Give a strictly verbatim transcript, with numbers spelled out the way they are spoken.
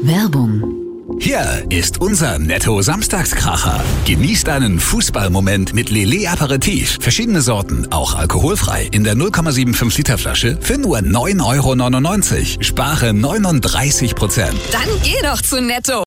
Werbung. Hier ist unser Netto-Samstagskracher. Genießt einen Fußballmoment mit Lillet Aperitif. Verschiedene Sorten, auch alkoholfrei. In der null Komma fünfundsiebzig Liter Flasche für nur neun Euro neunundneunzig. Spare neununddreißig Prozent. Dann geh doch zu Netto.